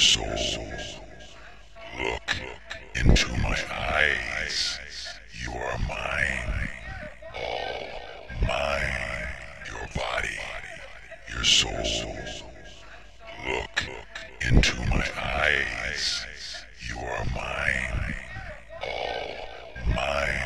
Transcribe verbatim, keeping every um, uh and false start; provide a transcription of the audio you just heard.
soul. Look into my eyes. You are mine. All mine. Your body. Your soul. Look into my eyes. You are mine. All mine.